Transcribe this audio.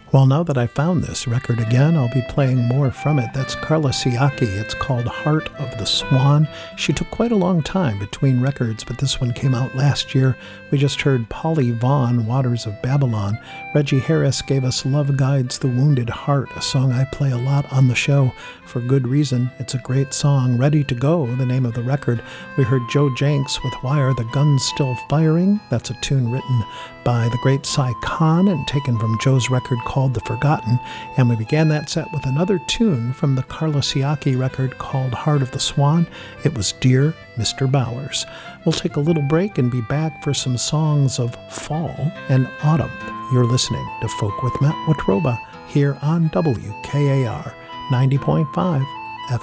Well, now that I found this record again, I'll be playing more from it. That's Carla Siaki. It's called Heart of the Swan. She took quite a long time between records, but this one came out last year. We just heard Polly Vaughan, Waters of Babylon. Reggie Harris gave us Love Guides the Wounded Heart, a song I play a lot on the show for good reason. It's a great song. Ready to Go, the name of the record. We heard Joe Jenks with Why Are the Guns Still Firing? That's a tune written by the great Cy Khan and taken from Joe's record called The Forgotten. And we began that set with another tune from the Carla Siaki record called Heart of the Swan. It was Dear Mr. Bowers. We'll take a little break and be back for some songs of fall and autumn. You're listening to Folk with Matt Watroba here on WKAR 90.5